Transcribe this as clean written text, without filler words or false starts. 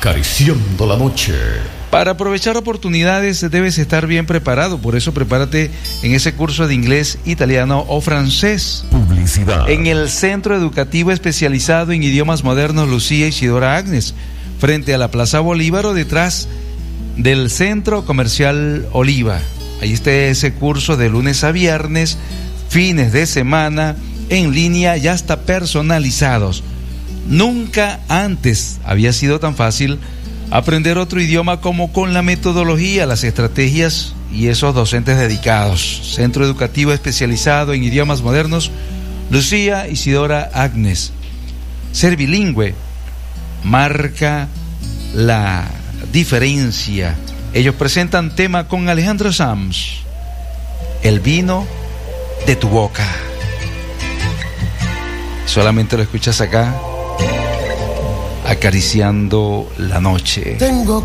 Acariciando la noche. Para aprovechar oportunidades debes estar bien preparado, por eso prepárate en ese curso de inglés, italiano o francés. Publicidad. En el Centro Educativo Especializado en Idiomas Modernos Lucía Isidora Agnes, frente a la Plaza Bolívar o detrás del Centro Comercial Oliva. Ahí está ese curso de lunes a viernes, fines de semana, en línea y hasta personalizados. Nunca antes había sido tan fácil aprender otro idioma como con la metodología, las estrategias y esos docentes dedicados. Centro Educativo Especializado en Idiomas Modernos Lucía Isidora Agnes. Ser bilingüe marca la diferencia. Ellos presentan tema con Alejandro Sanz, El vino de tu boca. Solamente lo escuchas acá, acariciando la noche. Tengo